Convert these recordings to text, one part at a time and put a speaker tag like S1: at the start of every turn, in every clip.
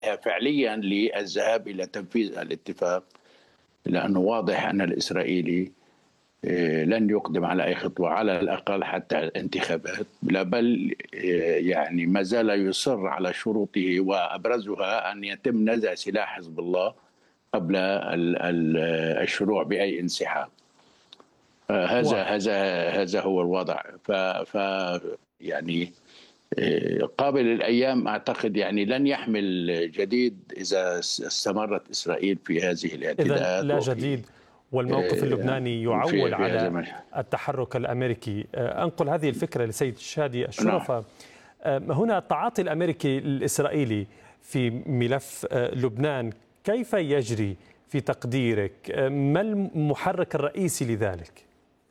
S1: فعليا للذهاب إلى تنفيذ الاتفاق، لأنه واضح أن الإسرائيلي لن يقدم على أي خطوة على الأقل حتى الانتخابات، لا بل يعني ما زال يصر على شروطه، وأبرزها أن يتم نزع سلاح حزب الله قبل الشروع بأي انسحاب. هذا
S2: واضح.
S1: هذا هو الوضع. ف يعني قابل الأيام أعتقد يعني لن يحمل جديد إذا استمرت إسرائيل في هذه
S2: إذن
S1: الاعتداءات
S2: لا
S1: وفي
S2: جديد، والموقف اللبناني يعول
S1: في هذا
S2: على
S1: المجال.
S2: التحرك الأمريكي. أنقل هذه الفكرة لسيد شادي
S1: نعم.
S2: الشرفة. هنا التعاطي الأمريكي الإسرائيلي في ملف لبنان كيف يجري في تقديرك؟ ما المحرك الرئيسي لذلك؟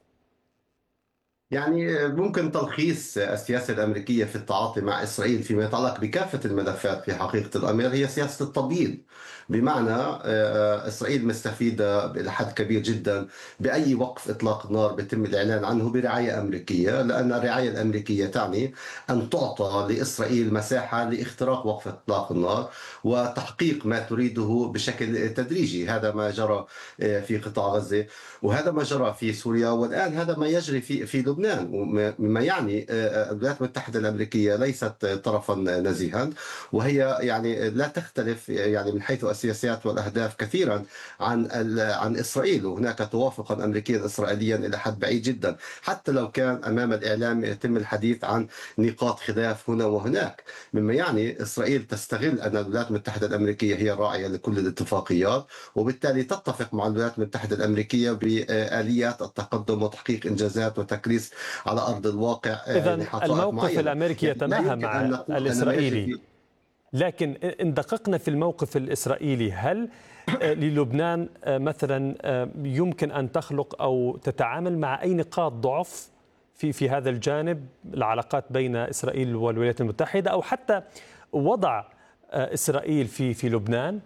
S3: يعني ممكن تلخيص السياسة الأمريكية في التعاطي مع إسرائيل فيما يتعلق بكافة الملفات في حقيقة الأمر هي سياسة التبييض. بمعنى إسرائيل مستفيدة إلى حد كبير جدا بأي وقف إطلاق النار بيتم الإعلان عنه برعاية أمريكية، لأن الرعاية الأمريكية تعني أن تعطى لإسرائيل مساحة لاختراق وقف إطلاق النار وتحقيق ما تريده بشكل تدريجي. هذا ما جرى في قطاع غزة، وهذا ما جرى في سوريا، والآن هذا ما يجري في لبنان. مما يعني الولايات المتحدة الأمريكية ليست طرفا نزيها، وهي يعني لا تختلف يعني من حيث السياسات والأهداف كثيرا عن إسرائيل، وهناك توافقا أمريكيا إسرائيليا إلى حد بعيد جدا، حتى لو كان أمام الإعلام يتم الحديث عن نقاط خلاف هنا وهناك. مما يعني إسرائيل تستغل أن الولايات المتحدة الأمريكية هي الراعية لكل الاتفاقيات، وبالتالي تتفق مع الولايات المتحدة الأمريكية بآليات التقدم وتحقيق إنجازات وتكريس على أرض الواقع
S2: إذن
S3: لحظات
S2: الموقف
S3: معينة.
S2: الأمريكي
S3: يعني لا
S2: يتماهى
S3: يمكن أن
S2: مع
S3: نقول أن ما يجري
S2: الإسرائيلي،
S3: في
S2: لكن إن دققنا في الموقف الإسرائيلي، هل للبنان مثلا يمكن أن تخلق أو تتعامل مع أي نقاط ضعف في هذا الجانب، العلاقات بين إسرائيل والولايات المتحدة، أو حتى وضع إسرائيل في لبنان؟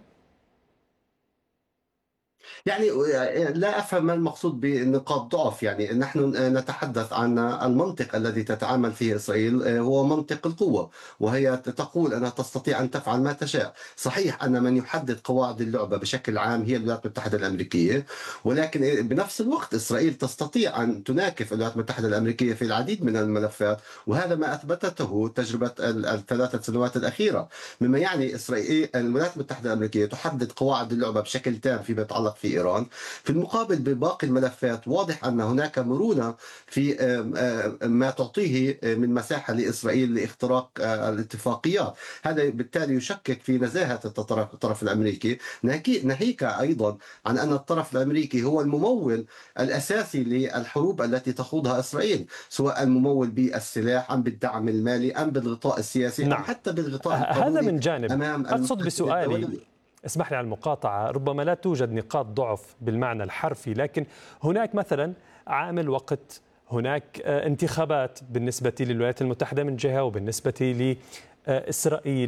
S3: يعني لا أفهم ما المقصود بنقاط ضعف. يعني نحن نتحدث عن المنطق الذي تتعامل فيه إسرائيل، هو منطق القوة، وهي تقول أنها تستطيع أن تفعل ما تشاء. صحيح أن من يحدد قواعد اللعبة بشكل عام هي الولايات المتحدة الأمريكية، ولكن بنفس الوقت إسرائيل تستطيع أن تناكف الولايات المتحدة الأمريكية في العديد من الملفات، وهذا ما أثبتته تجربة الثلاثة سنوات الأخيرة. مما يعني إسرائيل الولايات المتحدة الأمريكية تحدد قواعد اللعبة بشكل تام فيما يتعلق في إيران. في المقابل بباقي الملفات واضح أن هناك مرونة في ما تعطيه من مساحة لإسرائيل لاختراق الاتفاقيات. هذا بالتالي يشكك في نزاهة الطرف الأمريكي، ناهيك أيضا عن أن الطرف الأمريكي هو الممول الأساسي للحروب التي تخوضها إسرائيل، سواء الممول بالسلاح أم بالدعم المالي أم بالغطاء السياسي أم
S2: نعم،
S3: حتى بالغطاء
S2: هذا
S3: القانوني
S2: من جانب.
S3: أمام
S2: أقصد
S3: المحاسن
S2: بسؤالي،
S3: الدولي.
S2: اسمح لي على المقاطعة، ربما لا توجد نقاط ضعف بالمعنى الحرفي، لكن هناك مثلا عامل وقت، هناك انتخابات بالنسبة للولايات المتحدة من جهة وبالنسبة لإسرائيل.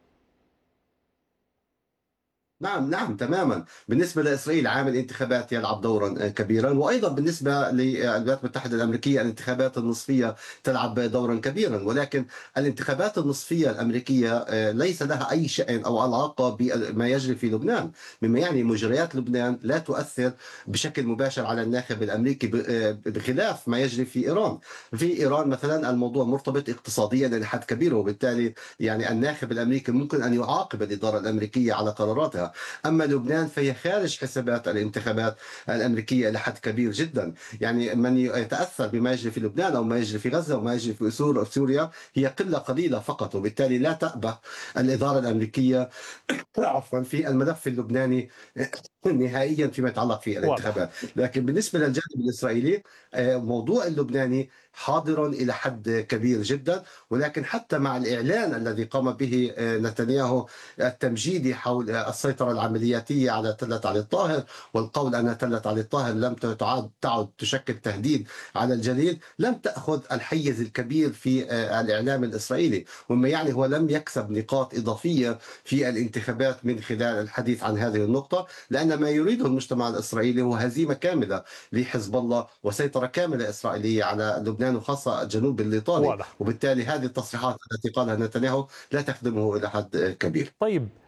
S3: نعم نعم تماما. بالنسبة لإسرائيل عامل انتخابات يلعب دورا كبيرا، وأيضا بالنسبة للولايات المتحدة الأمريكية الانتخابات النصفية تلعب دورا كبيرا. ولكن الانتخابات النصفية الأمريكية ليس لها أي شأن أو علاقة بما يجري في لبنان، مما يعني مجريات لبنان لا تؤثر بشكل مباشر على الناخب الأمريكي، بخلاف ما يجري في إيران. في إيران مثلا الموضوع مرتبط اقتصاديا إلى حد كبير، وبالتالي يعني الناخب الأمريكي ممكن أن يعاقب الإدارة الأمريكية على قراراتها. أما لبنان فهي خارج حسابات الانتخابات الأمريكية إلى حد كبير جدا. يعني من يتأثر بما يجري في لبنان أو ما يجري في غزة وما يجري في سوريا هي قلة قليلة فقط، وبالتالي لا تأبه الإدارة الأمريكية عفوا في الملف اللبناني نهائيا فيما يتعلق في
S2: واضح.
S3: الانتخابات. لكن بالنسبة للجانب الإسرائيلي موضوع اللبناني حاضر إلى حد كبير جدا. ولكن حتى مع الإعلان الذي قام به نتنياهو التمجيدي حول السيطرة العملياتية على تلة علي الطاهر، والقول أن تلة علي الطاهر لم تعد تشكل تهديد على الجليل، لم تأخذ الحيز الكبير في الإعلام الإسرائيلي، وما يعني هو لم يكسب نقاط إضافية في الانتخابات من خلال الحديث عن هذه النقطة، لأن ما يريده المجتمع الإسرائيلي هو هزيمة كاملة لحزب الله وسيطرة كاملة إسرائيلية على لبنان وخاصة الجنوب الليطاني.
S2: واضح.
S3: وبالتالي هذه التصريحات التي قالها نتنياهو لا تخدمه إلى حد كبير.
S2: طيب،